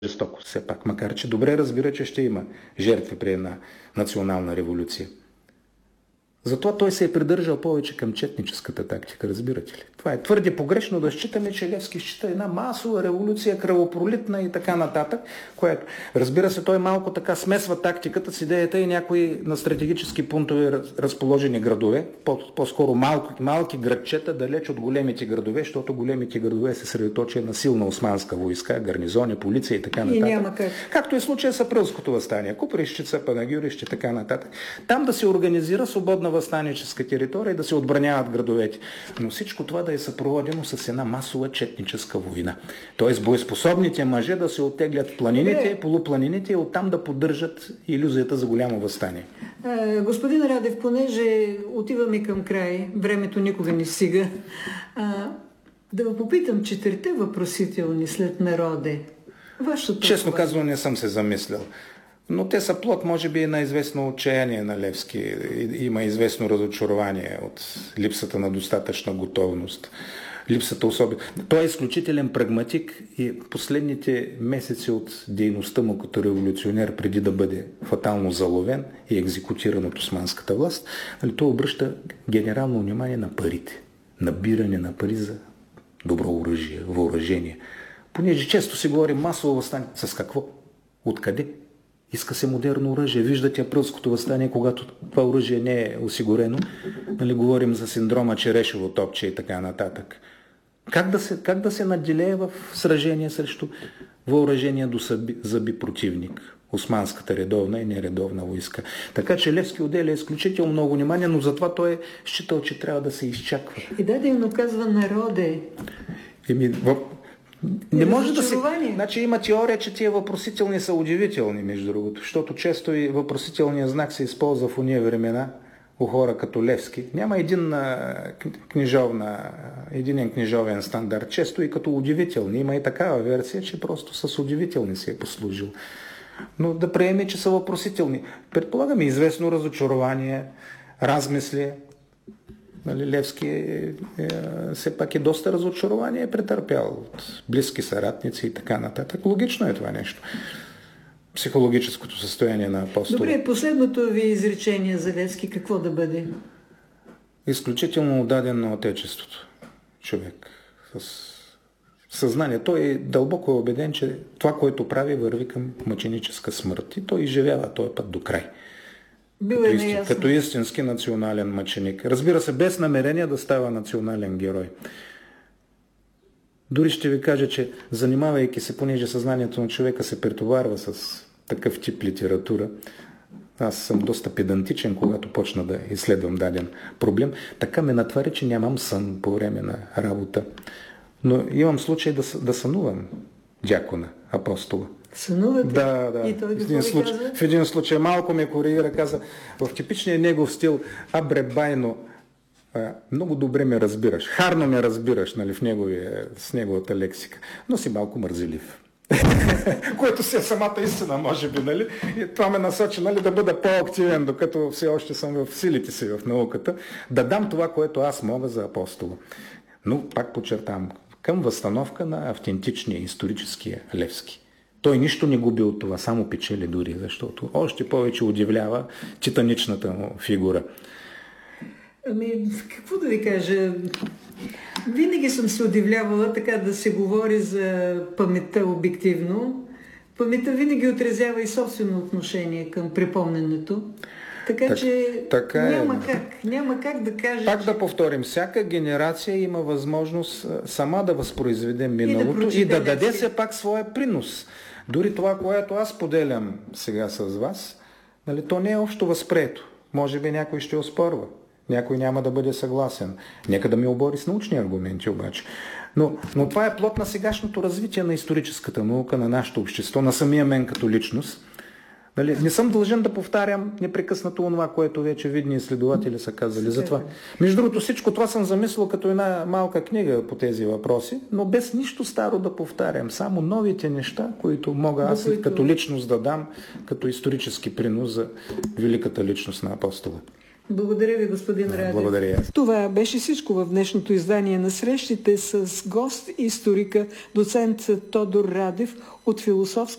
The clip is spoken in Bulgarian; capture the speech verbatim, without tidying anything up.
жестоко все пак, макар че добре разбира, че ще има жертви при една национална революция. Затова той се е придържал повече към четническата тактика, разбирате ли? Това е твърде погрешно да считаме, че Левски счита една масова революция, кръвопролитна и така нататък, което, разбира се, той малко така смесва тактиката с идеята и някои на стратегически пунктове разположени градове, по-скоро малки, малки градчета, далеч от големите градове, защото големите градове се средоточат на силна османска войска, гарнизони, полиция и така нататък. И няма как. Както е случая с Априлското въстание, Куприщица, Панагюрище и така нататък. Там да се организира свободна въстаническа територия и да се отбраняват градовете. Но всичко това да е съпроводено с една масова четническа война. Тоест боеспособните мъже да се оттеглят в планините, Добре. полупланините и оттам да поддържат илюзията за голямо въстание. А, господин Радев, понеже отиваме към край, времето никога не стига, а, да ви попитам четирите въпросителни след народе. Вашето Честно казвам, не съм се замислял. Но те са плод, може би, на известно отчаяние на Левски. Има известно разочарование от липсата на достатъчна готовност. Липсата особено. Той е изключителен прагматик и последните месеци от дейността му като революционер, преди да бъде фатално заловен и екзекутиран от османската власт, той обръща генерално внимание на парите. Набиране на пари за добро оръжие, въоръжение. Понеже често си говори масово въстание. С какво? Откъде? Иска се модерно оръжие. Виждате Априлското въстание, когато това оръжие не е осигурено. Нали, говорим за синдрома Черешево топче и така нататък. Как да се, как да се наделее в сражение срещу въоръжение до зъби противник? Османската редовна и нередовна войска. Така че Левски отделя изключително много внимание, но затова той е считал, че трябва да се изчаква. И да, да им казва народе. Еми, в... Не може да се... Значи има теория, че тия въпросителни са удивителни, между другото, защото често и въпросителният знак се използва в уния времена у хора като Левски. Няма един книжовна, единен книжовен стандарт, често и като удивителни. Има и такава версия, че просто с удивителни се е послужил. Но да приеме, че са въпросителни. Предполагаме известно разочарование, размисли. Нали, Левски е, е, все пак е доста разочарование е претърпял от близки съратници и така нататък. Логично е това нещо. Психологическото състояние на апостола. Добре, последното ви изречение за Левски какво да бъде? Изключително отдаден на отечеството човек. С съзнание. Той е дълбоко убеден, че това, което прави, върви към мъченическа смърт. И той изживява този път до край. Като, е истин, като истински национален мъченик. Разбира се, без намерение да става национален герой. Дори ще ви кажа, че занимавайки се, понеже съзнанието на човека се претоварва с такъв тип литература, аз съм доста педантичен, когато почна да изследвам даден проблем, така ме натвари, че нямам сън по време на работа. Но имам случай да, да сънувам дякона, апостола. Сънувате? Да, да. И той в, един случай, в един случай малко ме коригира, каза, в типичния негов стил, абре байно, а, много добре ме разбираш, харно ме разбираш, нали, в неговия, с неговата лексика, но си малко мързелив. Което си е самата истина, може би, нали? И това ме насочи, нали, да бъда по-активен, докато все още съм в силите си в науката, да дам това, което аз мога за апостола. Но, пак подчертавам, към възстановка на автентичния историческия Левски. Той нищо не губи от това, само печели дори, защото още повече удивлява титаничната му фигура. Ами, какво да ви кажа? Винаги съм се удивлявала така да се говори за паметта обективно. Паметта винаги отразява и собствено отношение към припомненето. Така, так, че така няма, е. как, няма как да кажа... Пак че... да повторим, всяка генерация има възможност сама да възпроизведе миналото и да, и да даде все пак своя принос. Дори това, което аз поделям сега с вас, нали, то не е общо възприето. Може би някой ще оспорва. Някой няма да бъде съгласен. Нека да ме обори с научни аргументи обаче. Но, но това е плод на сегашното развитие на историческата наука, на нашето общество, на самия мен като личност. Дали, не съм дължен да повтарям непрекъснато това, което вече видни изследователи са казали. Затова. Между другото, всичко това съм замислил като една малка книга по тези въпроси, но без нищо старо да повтарям. Само новите неща, които мога аз които... като личност да дам, като исторически принос за великата личност на апостола. Благодаря ви, господин да, Радев. Благодаря. Това беше всичко в днешното издание на срещите с гост историка, доцент Тодор Радев от философска